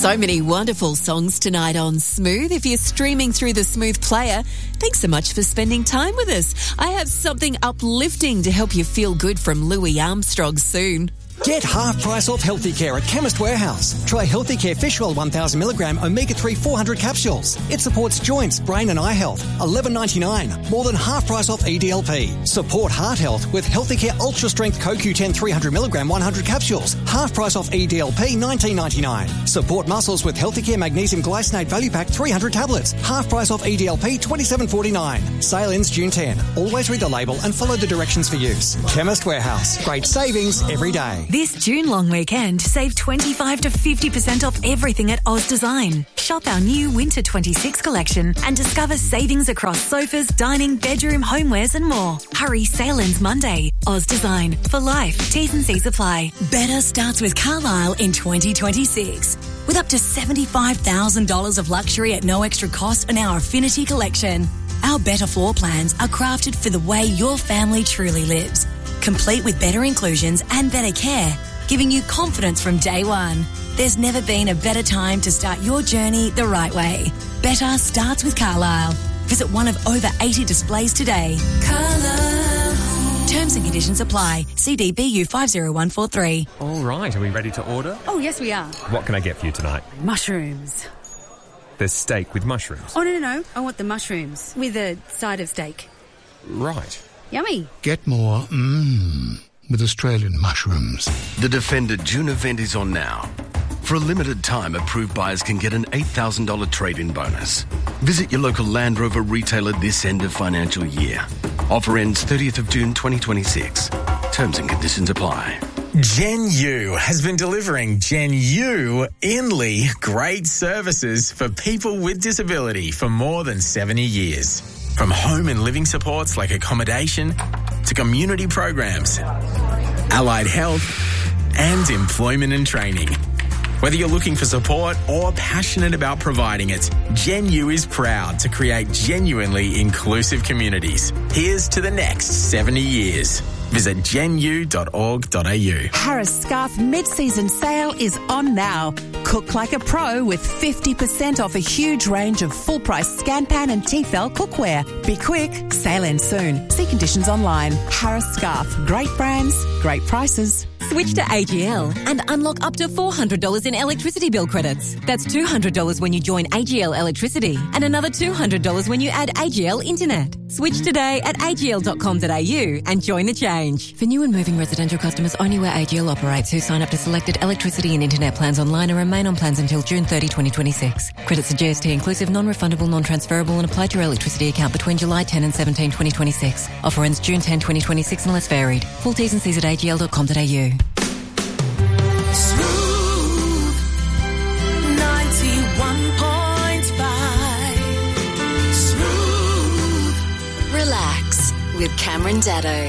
So many wonderful songs tonight on Smooth. If you're streaming through the Smooth player, thanks so much for spending time with us. I have something uplifting to help you feel good from Louis Armstrong soon. Get half price off Healthy Care at Chemist Warehouse. Try Healthy Care Fish Oil 1000 milligram Omega-3 400 capsules. It supports joints, brain and eye health. $11.99. More than half price off EDLP. Support heart health with Healthy Care Ultra Strength CoQ10 300 milligram 100 capsules. Half price off EDLP $19.99. Support muscles with Healthy Care Magnesium Glycinate Value Pack 300 tablets. Half price off EDLP $27.49. Sale ends June 10. Always read the label and follow the directions for use. Chemist Warehouse. Great savings every day. This June long weekend, save 25 to 50% off everything at Oz Design. Shop our new Winter 26 collection and discover savings across sofas, dining, bedroom, homewares and more. Hurry, sale ends Monday. Oz Design. For life. T's and C's apply. Better starts with Carlisle in 2026. With up to $75,000 of luxury at no extra cost on our Affinity collection. Our better floor plans are crafted for the way your family truly lives. Complete with better inclusions and better care, giving you confidence from day one. There's never been a better time to start your journey the right way. Better starts with Carlisle. Visit one of over 80 displays today. Carlisle. Terms and conditions apply. CDBU 50143. All right, are we ready to order? Oh, yes, we are. What can I get for you tonight? Mushrooms. There's steak with mushrooms. Oh, no. I want the mushrooms with a side of steak. Right. Yummy. Get more with Australian mushrooms. The Defender June event is on now. For a limited time, approved buyers can get an $8,000 trade-in bonus. Visit your local Land Rover retailer this end of financial year. Offer ends 30th of June 2026. Terms and conditions apply. Gen U has been delivering Gen U Inley great services for people with disability for more than 70 years. From home and living supports like accommodation to community programs, allied health and employment and training. Whether you're looking for support or passionate about providing it, Gen U is proud to create genuinely inclusive communities. Here's to the next 70 years. Visit genu.org.au. Harris Scarf mid-season sale is on now. Cook like a pro with 50% off a huge range of full-price Scanpan and Tefal cookware. Be quick, sale ends soon. See conditions online. Harris Scarf, great brands, great prices. Switch to AGL and unlock up to $400 in electricity bill credits. That's $200 when you join AGL Electricity and another $200 when you add AGL Internet. Switch today at agl.com.au and join the change. For new and moving residential customers only where AGL operates who sign up to selected electricity and internet plans online and remain on plans until June 30, 2026. Credits are GST inclusive, non-refundable, non-transferable and apply to your electricity account between July 10 and 17, 2026. Offer ends June 10, 2026 unless varied. Full T's and C's at agl.com.au. Smooth 91.5. Smooth. Relax with Cameron Daddo.